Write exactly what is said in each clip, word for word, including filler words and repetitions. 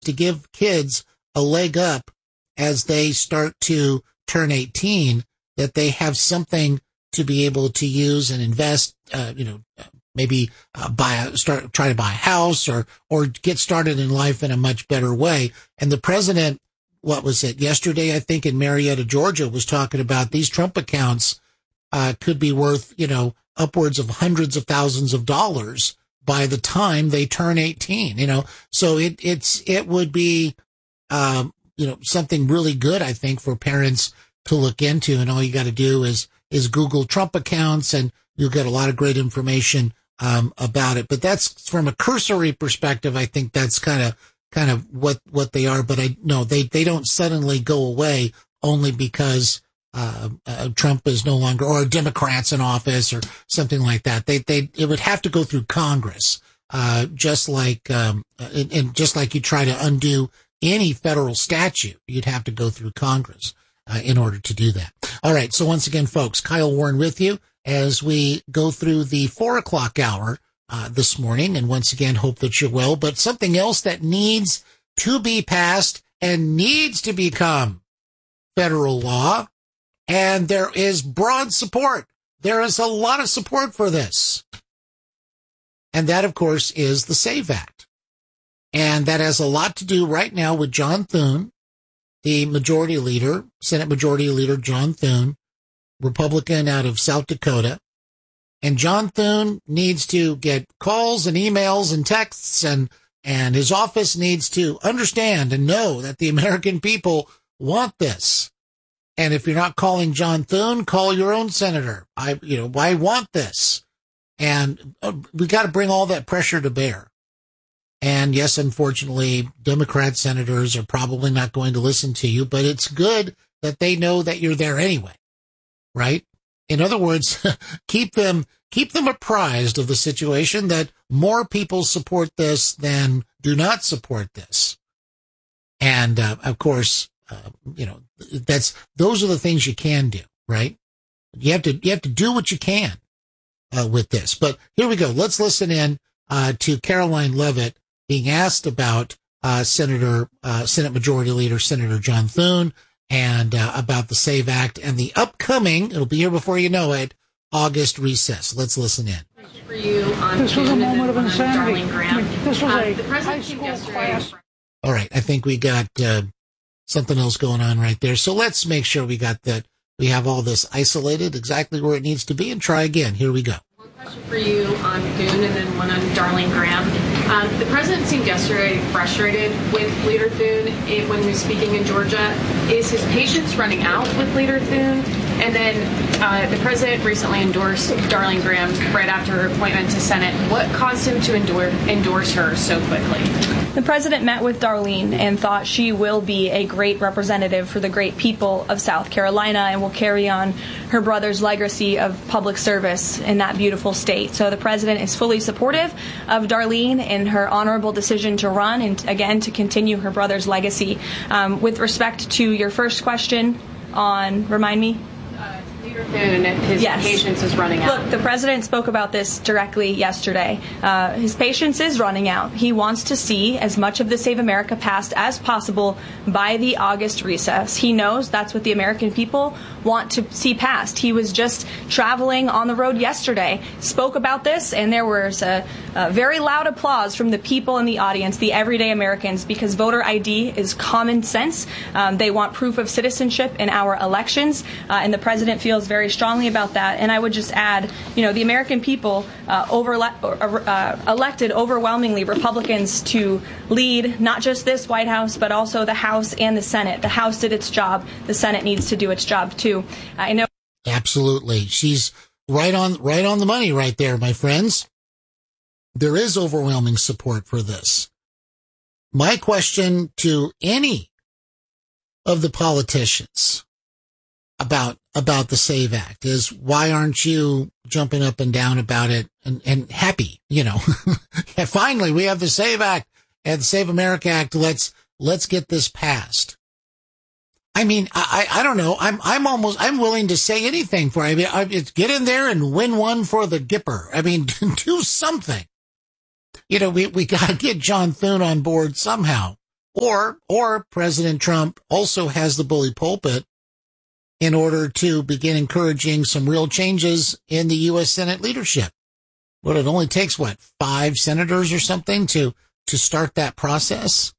to give kids a leg up as they start to turn eighteen, that they have something to be able to use and invest, uh, you know, maybe uh, buy a, start, try to buy a house or, or get started in life in a much better way. And the president, what was it, yesterday, I think in Marietta, Georgia, was talking about these Trump accounts uh, could be worth, you know, upwards of hundreds of thousands of dollars by the time they turn eighteen, you know. So it, it's, it would be, um, you know, something really good, I think, for parents to look into. And all you got to do is, is Google Trump accounts and you'll get a lot of great information, um, about it. But that's from a cursory perspective. I think that's kind of, kind of what, what they are. But I no, they, they don't suddenly go away only because, uh, uh, Trump is no longer, or Democrats in office or something like that. They, they, it would have to go through Congress, uh, just like, um, and, and just like you try to undo any federal statute, you'd have to go through Congress, uh, in order to do that. All right. So once again, folks, Kyle Warren with you as we go through the four o'clock hour, uh, this morning. And once again, hope that you're well, but something else that needs to be passed and needs to become federal law. And there is broad support. There is a lot of support for this. And that, of course, is the SAVE Act. And that has a lot to do right now with John Thune, the majority leader, Senate Majority Leader John Thune, Republican out of South Dakota. And John Thune needs to get calls and emails and texts, and, and his office needs to understand and know that the American people want this. And if you're not calling John Thune, call your own senator. I, you know, I want this. And uh, we got to bring all that pressure to bear. And yes, unfortunately, Democrat senators are probably not going to listen to you, but it's good that they know that you're there anyway, right? In other words, keep them, keep them apprised of the situation that more people support this than do not support this. And, uh, of course, uh, you know, that's, those are the things you can do, right? You have to, you have to do what you can, uh, with this. But here we go. Let's listen in, uh, to Karoline Leavitt being asked about, uh, Senator, uh, Senate Majority Leader, Senator John Thune, and, uh, about the SAVE Act and the upcoming, it'll be here before you know it, August recess. Let's listen in. For you on this was a moment of insanity. This was uh, a the high school class. All right. I think we got, uh, something else going on right there. So let's make sure we got that. We have all this isolated exactly where it needs to be and try again. Here we go. One question for you on Thune and then one on Darlene Graham. Um, the president seemed yesterday frustrated with Leader Thune it, when he was speaking in Georgia. Is his patience running out with Leader Thune? And then uh, the president recently endorsed Darlene Graham right after her appointment to Senate. What caused him to endorse, endorse her so quickly? The president met with Darlene and thought she will be a great representative for the great people of South Carolina and will carry on her brother's legacy of public service in that beautiful state. So the president is fully supportive of Darlene and her honorable decision to run and, again, to continue her brother's legacy. Um, with respect to your first question on, remind me? Leader Thune, his yes. patience is running out. Look, the president spoke about this directly yesterday. Uh, his patience is running out. He wants to see as much of the Save America passed as possible by the August recess. He knows that's what the American people want to see passed. He was just traveling on the road yesterday, spoke about this, and there was a, a very loud applause from the people in the audience, the everyday Americans, because voter I D is common sense. Um, they want proof of citizenship in our elections, uh, and the president feels very strongly about that. And I would just add, you know, the American people uh, over, uh, elected overwhelmingly Republicans to lead not just this White House, but also the House and the Senate. The House did its job. The Senate needs to do its job, too. I know. Absolutely. She's right on, right on the money right there, my friends. There is overwhelming support for this. My question to any of the politicians about about the SAVE Act is, why aren't you jumping up and down about it and, and happy? You know, finally we have the SAVE Act and the Save America Act. Let's let's get this passed. I mean, I I don't know. I'm I'm almost I'm willing to say anything for. I mean, I, it's get in there and win one for the Gipper. I mean, do something. You know, we we got to get John Thune on board somehow. Or, or President Trump also has the bully pulpit in order to begin encouraging some real changes in the U S Senate leadership. Well, it only takes, what, five senators or something to, to start that process?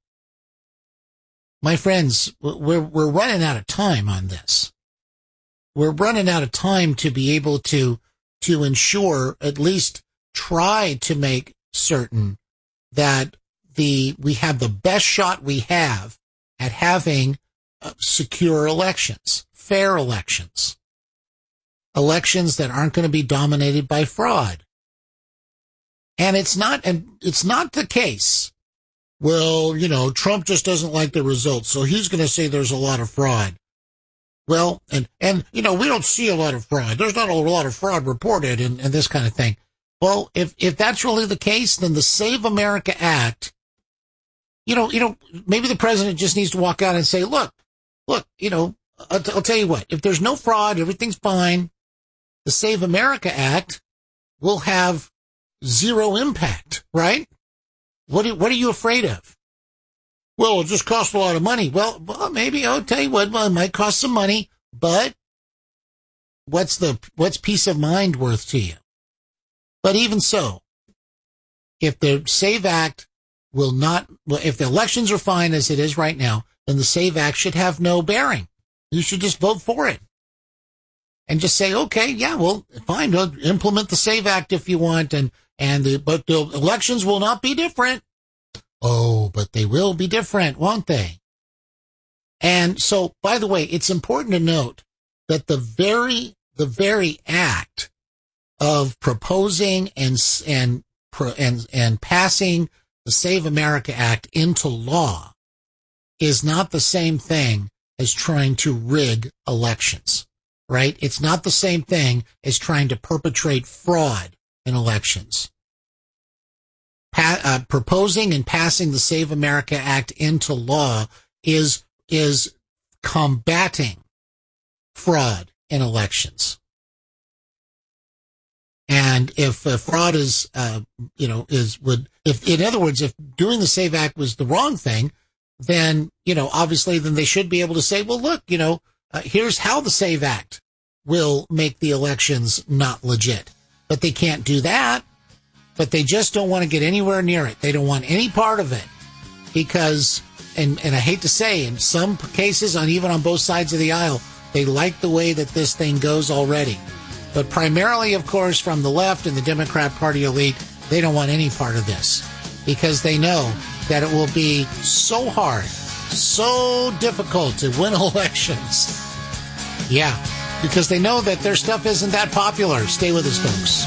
My friends, we're, we're running out of time on this. We're running out of time to be able to, to ensure, at least try to make certain that the, we have the best shot we have at having uh, secure elections, fair elections, elections that aren't going to be dominated by fraud. And it's not, and it's not the case. Well, you know, Trump just doesn't like the results, so he's going to say there's a lot of fraud. Well, and, and, you know, we don't see a lot of fraud. There's not a lot of fraud reported and, and this kind of thing. Well, if, if that's really the case, then the Save America Act, you know, you know, maybe the president just needs to walk out and say, look, look, you know, I'll, I'll tell you what, if there's no fraud, everything's fine. The Save America Act will have zero impact, right? What are, what are you afraid of? Well, it just costs a lot of money. Well, well, maybe I'll tell you what, well, it might cost some money, but what's the, what's peace of mind worth to you? But even so, if the SAVE Act will not, well, if the elections are fine as it is right now, then the SAVE Act should have no bearing. You should just vote for it. And just say, okay, yeah, well, fine, we'll implement the SAVE Act if you want, and, and the, but the elections will not be different. Oh, but they will be different, won't they? And so, by the way, it's important to note that the very, the very act of proposing and, and, and, and passing the Save America Act into law is not the same thing as trying to rig elections, right? It's not the same thing as trying to perpetrate fraud in elections. Pa- uh, proposing and passing the Save America Act into law is, is combating fraud in elections. And if uh, fraud is, uh, you know, is, would, if, in other words, if doing the SAVE Act was the wrong thing, then, you know, obviously then they should be able to say, well, look, you know, uh, here's how the SAVE Act will make the elections not legit. But they can't do that. But they just don't want to get anywhere near it. They don't want any part of it because, and, and I hate to say, in some cases, on even on both sides of the aisle, they like the way that this thing goes already. But primarily, of course, from the left and the Democrat Party elite, they don't want any part of this because they know that it will be so hard, so difficult to win elections. Yeah, because they know that their stuff isn't that popular. Stay with us, folks.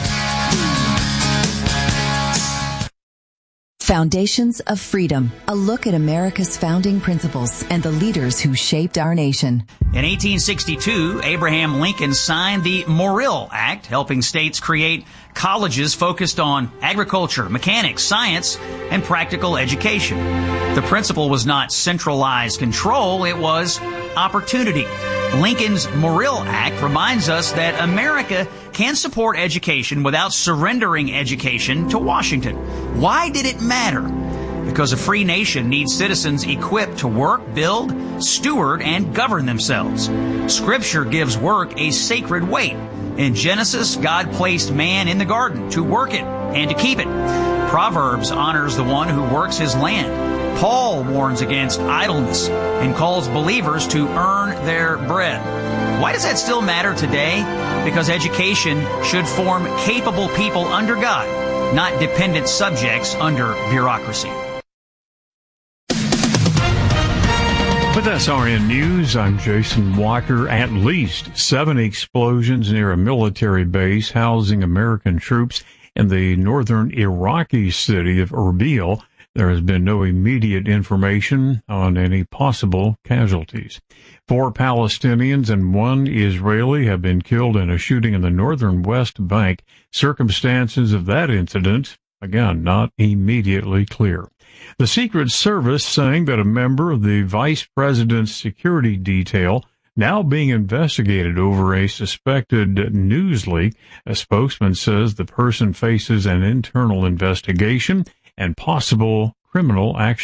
Foundations of Freedom, a look at America's founding principles and the leaders who shaped our nation. In eighteen sixty-two, Abraham Lincoln signed the Morrill Act, helping states create colleges focused on agriculture, mechanics, science, and practical education. The principle was not centralized control, it was opportunity. Lincoln's Morrill Act reminds us that America can support education without surrendering education to Washington. Why did it matter? Because a free nation needs citizens equipped to work, build, steward, and govern themselves. Scripture gives work a sacred weight. In Genesis, God placed man in the garden to work it and to keep it. Proverbs honors the one who works his land. Paul warns against idleness and calls believers to earn their bread. Why does that still matter today? Because education should form capable people under God, not dependent subjects under bureaucracy. With S R N News, I'm Jason Walker. At least seven explosions near a military base housing American troops in the northern Iraqi city of Erbil. There has been no immediate information on any possible casualties. Four Palestinians and one Israeli have been killed in a shooting in the northern West Bank. Circumstances of that incident, again, not immediately clear. The Secret Service saying that a member of the vice president's security detail now being investigated over a suspected news leak. A spokesman says the person faces an internal investigation and possible criminal action.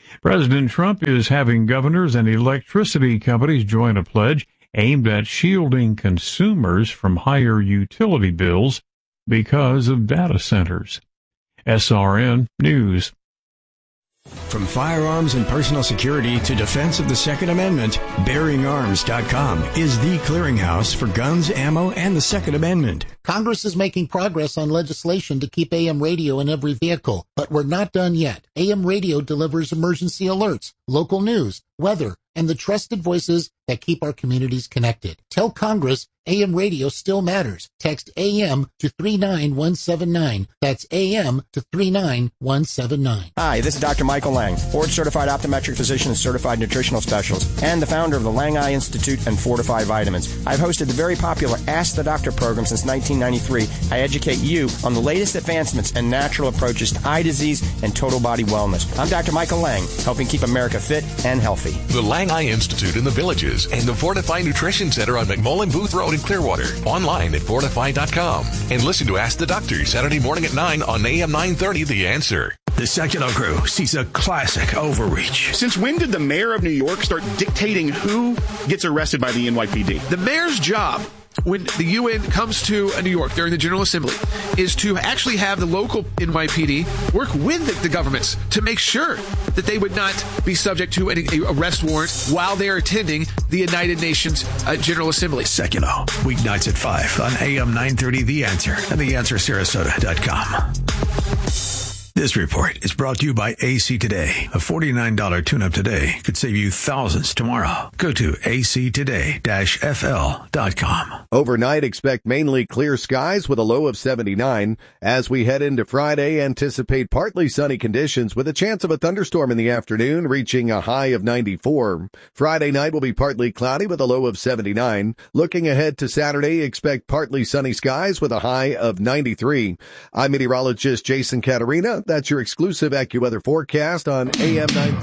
President Trump is having governors and electricity companies join a pledge aimed at shielding consumers from higher utility bills because of data centers. S R N News. From firearms and personal security to defense of the Second Amendment, bearing arms dot com is the clearinghouse for guns, ammo, and the Second Amendment. Congress is making progress on legislation to keep A M radio in every vehicle, but we're not done yet. A M radio delivers emergency alerts, local news, weather, and the trusted voices that keep our communities connected. Tell Congress A M radio still matters. Text A M to three nine one seven nine. That's A M to three nine one seven nine. Hi, this is Doctor Michael Lang, board-certified optometric physician and certified nutritional specialist, and the founder of the Lang Eye Institute and Fortify Vitamins. I've hosted the very popular Ask the Doctor program since nineteen ninety-three. I educate you on the latest advancements and natural approaches to eye disease and total body wellness. I'm Doctor Michael Lang, helping keep America fit and healthy. The Lang Eye Institute in the Villages and the Fortify Nutrition Center on McMullen Booth Road in Clearwater. Online at fortify dot com. And listen to Ask the Doctor Saturday morning at nine on A M nine thirty The Answer. The Secular Crew sees a classic overreach. Since when did the mayor of New York start dictating who gets arrested by the N Y P D? The mayor's job, when the U N comes to New York during the General Assembly, is to actually have the local N Y P D work with the, the governments to make sure that they would not be subject to any arrest warrant while they are attending the United Nations uh, General Assembly. Secular, weeknights at five on A M nine thirty The Answer and the answer sarasota dot com. This report is brought to you by A C Today. A forty-nine dollars tune-up today could save you thousands tomorrow. Go to A C today dash F L dot com. Overnight, expect mainly clear skies with a low of seventy-nine. As we head into Friday, anticipate partly sunny conditions with a chance of a thunderstorm in the afternoon, reaching a high of ninety-four. Friday night will be partly cloudy with a low of seventy-nine. Looking ahead to Saturday, expect partly sunny skies with a high of ninety-three. I'm meteorologist Jason Caterina. That's your exclusive AccuWeather forecast on A M nine thirty.